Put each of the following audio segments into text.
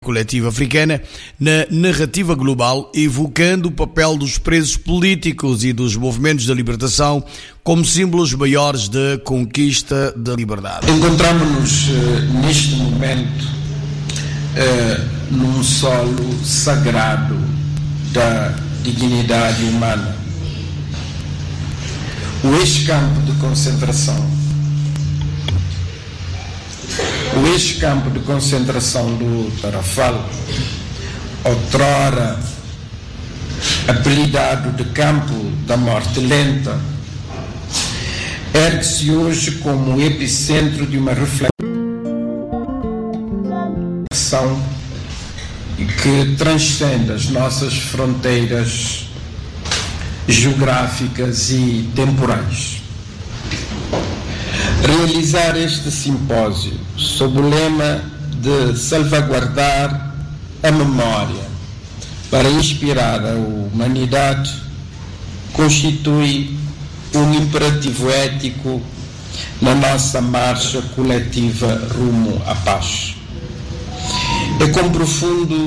coletiva africana na narrativa global, evocando o papel dos presos políticos e dos movimentos da libertação como símbolos maiores da conquista da liberdade. Encontramos-nos neste momento num solo sagrado da dignidade humana. O ex-campo de concentração. O ex-campo de concentração do Tarrafal, outrora apelidado de Campo da Morte Lenta, ergue-se hoje como o epicentro de uma reflexão que transcende as nossas fronteiras geográficas e temporais. Realizar este simpósio sob o lema de salvaguardar a memória para inspirar a humanidade constitui um imperativo ético na nossa marcha coletiva rumo à paz. É com profundo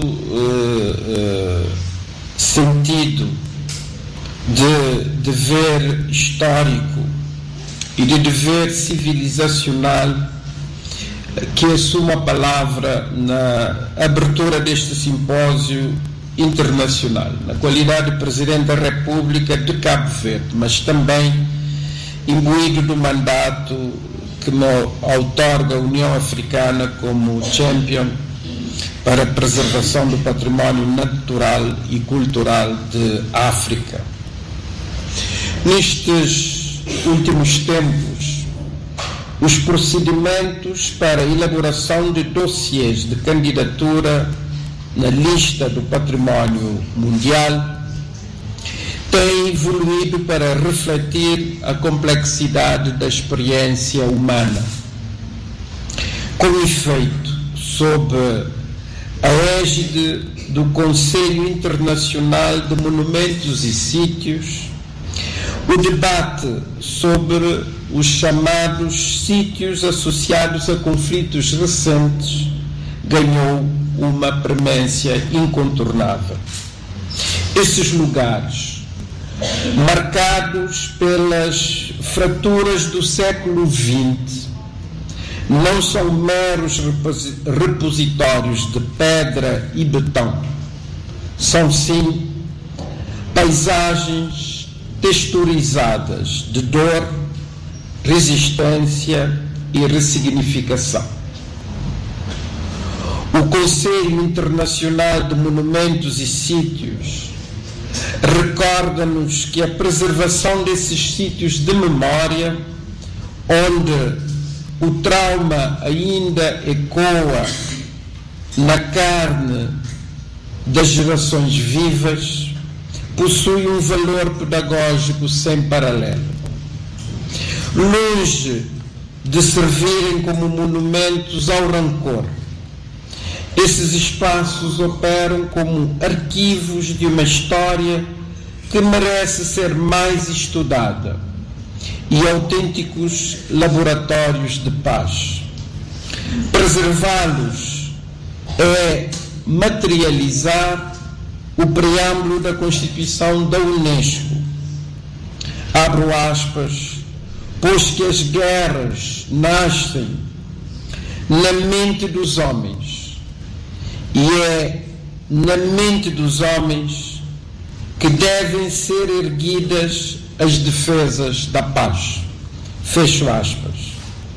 sentido de dever histórico e de dever civilizacional que assumo a palavra na abertura deste simpósio internacional, na qualidade de Presidente da República de Cabo Verde, mas também imbuído do mandato que me outorga a União Africana como champion para a preservação do património natural e cultural de África. Nestes últimos tempos, os procedimentos para a elaboração de dossiês de candidatura na lista do património mundial têm evoluído para refletir a complexidade da experiência humana. Com efeito, sob a égide do Conselho Internacional de Monumentos e Sítios, o debate sobre os chamados sítios associados a conflitos recentes ganhou uma premência incontornável. Esses lugares, marcados pelas fraturas do século XX, não são meros repositórios de pedra e betão. São, sim, paisagens texturizadas de dor, resistência e ressignificação. O Conselho Internacional de Monumentos e Sítios recorda-nos que a preservação desses sítios de memória, onde o trauma ainda ecoa na carne das gerações vivas, possui um valor pedagógico sem paralelo. Longe de servirem como monumentos ao rancor, esses espaços operam como arquivos de uma história que merece ser mais estudada e autênticos laboratórios de paz. Preservá-los é materializar o preâmbulo da Constituição da Unesco. Abro aspas, pois que as guerras nascem na mente dos homens, e é na mente dos homens que devem ser erguidas as defesas da paz. Fecho aspas.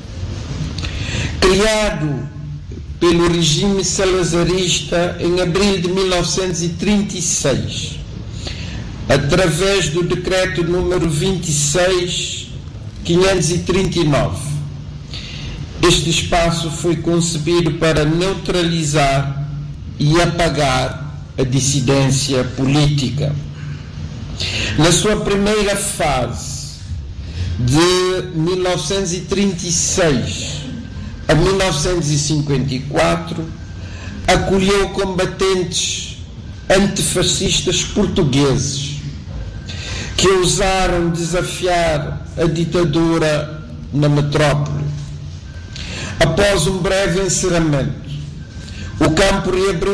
Criado pelo regime salazarista em abril de 1936, através do decreto número 26.539. Este espaço foi concebido para neutralizar e apagar a dissidência política. Na sua primeira fase, de 1936 a 1954, acolheu combatentes antifascistas portugueses que ousaram desafiar a ditadura na metrópole. Após um breve encerramento, o campo reabriu